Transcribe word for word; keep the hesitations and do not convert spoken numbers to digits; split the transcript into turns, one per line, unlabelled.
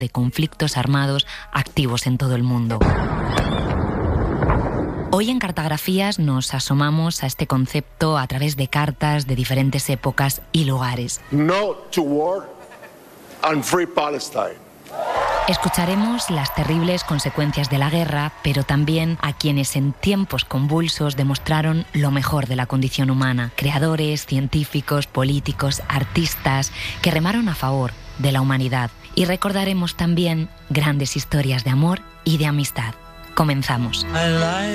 de conflictos armados activos en todo el mundo. Hoy en Cartografías nos asomamos a este concepto a través de cartas de diferentes épocas y lugares.
No to war and free Palestine.
Escucharemos las terribles consecuencias de la guerra, pero también a quienes en tiempos convulsos demostraron lo mejor de la condición humana. Creadores, científicos, políticos, artistas que remaron a favor de la humanidad. Y recordaremos también grandes historias de amor y de amistad. Comenzamos.